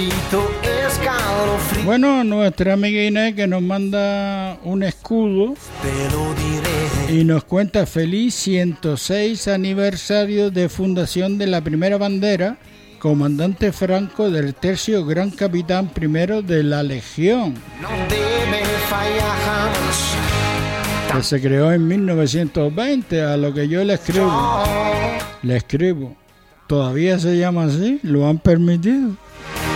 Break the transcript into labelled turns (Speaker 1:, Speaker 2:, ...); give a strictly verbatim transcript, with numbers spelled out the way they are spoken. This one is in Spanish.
Speaker 1: Bueno, nuestra amiga Inés que nos manda un escudo y nos cuenta feliz ciento seis aniversario de fundación de la primera bandera, comandante Franco del tercio gran capitán primero de la Legión, que se creó en mil novecientos veinte, a lo que yo le escribo, le escribo, ¿todavía se llama así? ¿Lo han permitido?